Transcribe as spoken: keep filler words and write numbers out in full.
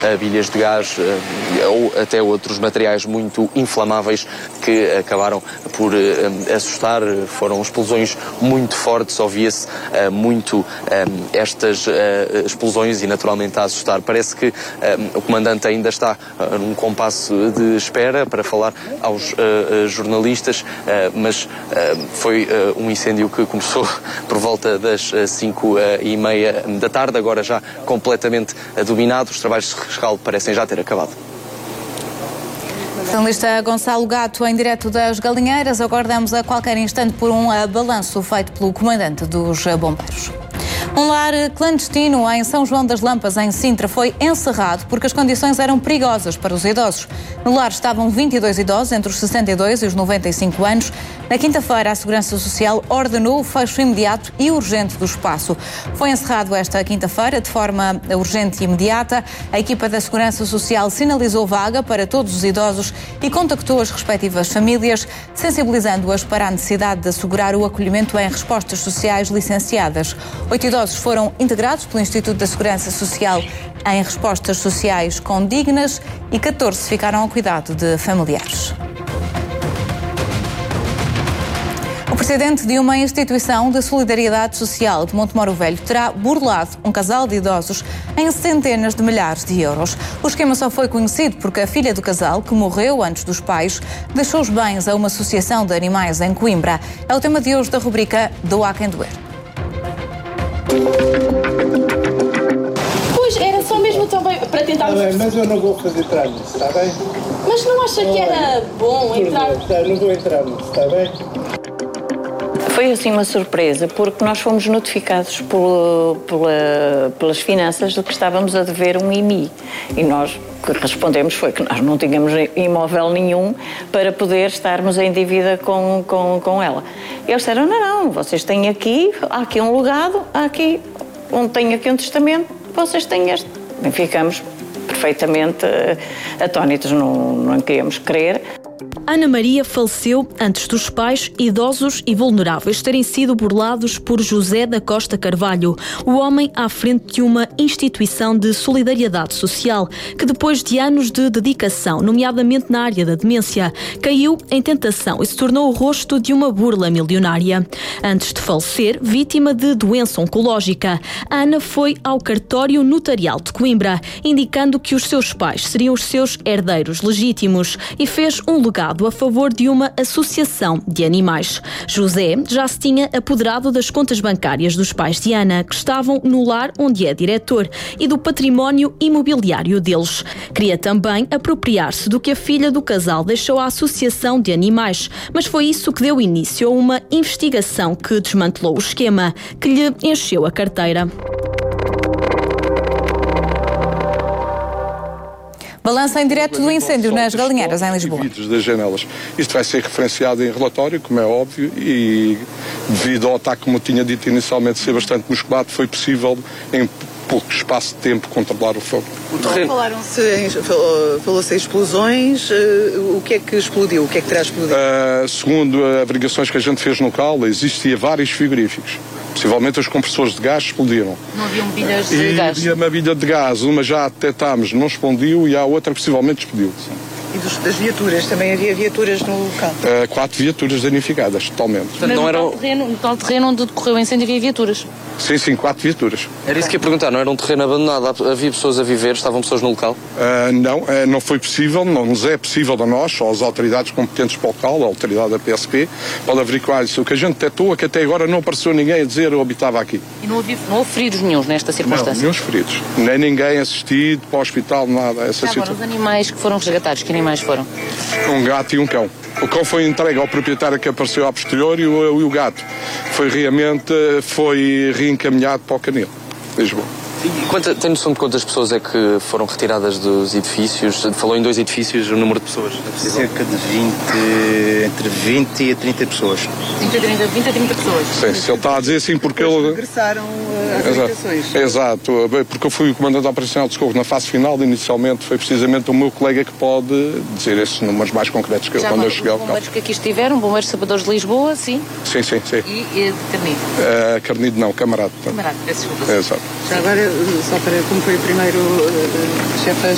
bilhas de gás ou até outros materiais muito inflamáveis que acabaram por assustar. Foram explosões muito fortes, ouvia-se muito estas explosões e naturalmente a assustar. Parece que o comandante ainda está num compasso de espera para falar aos jornalistas, mas foi um incêndio que começou por volta das cinco e meia da tarde, agora já completamente dominado. Os trabalhos de rescaldo parecem já ter acabado. Jornalista Gonçalo Gato, em direto das Galinheiras. Aguardamos a qualquer instante por um balanço feito pelo comandante dos bombeiros. Um lar clandestino em São João das Lampas, em Sintra, foi encerrado porque as condições eram perigosas para os idosos. No lar estavam vinte e dois idosos, entre os sessenta e dois e os noventa e cinco anos. Na quinta-feira, a Segurança Social ordenou o fecho imediato e urgente do espaço. Foi encerrado esta quinta-feira de forma urgente e imediata. A equipa da Segurança Social sinalizou vaga para todos os idosos e contactou as respectivas famílias, sensibilizando-as para a necessidade de assegurar o acolhimento em respostas sociais licenciadas. Oito idosos foram integrados pelo Instituto da Segurança Social em respostas sociais condignas e catorze ficaram ao cuidado de familiares. O presidente de uma instituição de solidariedade social de Montemoro Velho terá burlado um casal de idosos em centenas de milhares de euros. O esquema só foi conhecido porque a filha do casal, que morreu antes dos pais, deixou os bens a uma associação de animais em Coimbra. É o tema de hoje da rubrica Do Há Quem Doer. Pois, era só mesmo também para tentar... Está bem, mas eu não vou fazer trâmite, está bem? Mas não acha que era bom entrar... Não vou entrar nisso, está bem? Foi assim uma surpresa, porque nós fomos notificados por, pela, pelas finanças de que estávamos a dever um I M I. E nós, o que respondemos foi que nós não tínhamos imóvel nenhum para poder estarmos em dívida com, com, com ela. E eles disseram, não, não, vocês têm aqui, há aqui um legado, há aqui, onde tem aqui um testamento, vocês têm este. E ficamos perfeitamente atónitos, não, não queríamos crer. Ana Maria faleceu antes dos pais, idosos e vulneráveis terem sido burlados por José da Costa Carvalho, o homem à frente de uma instituição de solidariedade social que, depois de anos de dedicação, nomeadamente na área da demência, caiu em tentação e se tornou o rosto de uma burla milionária. Antes de falecer, vítima de doença oncológica, Ana foi ao cartório notarial de Coimbra, indicando que os seus pais seriam os seus herdeiros legítimos e fez um legado a favor de uma associação de animais. José já se tinha apoderado das contas bancárias dos pais de Ana, que estavam no lar onde é diretor, e do património imobiliário deles. Queria também apropriar-se do que a filha do casal deixou à associação de animais, mas foi isso que deu início a uma investigação que desmantelou o esquema, que lhe encheu a carteira. Balança em direto do incêndio nas Galinheiras, em Lisboa. Das janelas. Isto vai ser referenciado em relatório, como é óbvio, e devido ao ataque, como eu tinha dito inicialmente, ser bastante musculado, foi possível, em pouco espaço de tempo, controlar o fogo. Falaram-se em, falou-se em explosões. Uh, o que é que explodiu? O que é que terá explodido? Uh, segundo as averiguações que a gente fez no local, existia vários frigoríficos. Possivelmente os compressores de gás explodiram. Não haviam bilhas de e gás? Havia uma bilha de gás, uma já detectámos, não explodiu, e a outra possivelmente explodiu. Sim. E dos, das viaturas? Também havia viaturas no local? Uh, quatro viaturas danificadas, totalmente. Portanto, não era no, tal terreno, no tal terreno onde decorreu o incêndio havia viaturas? Sim, sim, quatro viaturas. Era isso que ia perguntar, não era um terreno abandonado? Havia pessoas a viver, estavam pessoas no local? Uh, não, uh, não foi possível, não nos é possível a nós, ou às autoridades competentes para o local, a autoridade da P S P, pode averiguar isso. O que a gente detectou é que até agora não apareceu ninguém a dizer eu habitava aqui. E não houve, não houve feridos nenhum nesta circunstância? Não, nenhum feridos. Nem ninguém assistido para o hospital, nada. Essa Já agora, os animais que foram resgatados, que animais foram? Um gato e um cão. O cão foi entregue ao proprietário que apareceu a posteriori e o, o gato foi realmente foi reencaminhado para o Canil, Lisboa. E quanta, tem noção de quantas pessoas é que foram retiradas dos edifícios? Falou em dois edifícios, o número de pessoas? Cerca de vinte, entre vinte e trinta pessoas. vinte a trinta pessoas? Sim, se ele está a dizer assim porque ele... regressaram às habitações. Exato, porque eu fui o comandante operacional de socorro na fase final, inicialmente foi precisamente o meu colega que pode dizer esses números mais concretos que eu, quando eu cheguei ao campo. Bombeiros que aqui estiveram, bombeiros sapadores de Lisboa, sim? Sim, sim, sim. E, e Carnido? Uh, Carnido não, Camarado. Camarado, peço desculpa. Exato. Já agora, só para como foi o primeiro uh, chefe